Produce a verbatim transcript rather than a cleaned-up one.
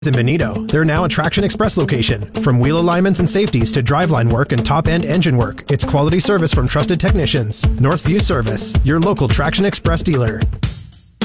In Benito, they're now a Traction Express location. From wheel alignments and safeties to driveline work and top-end engine work, it's quality service from trusted technicians. Northview Service, your local Traction Express dealer.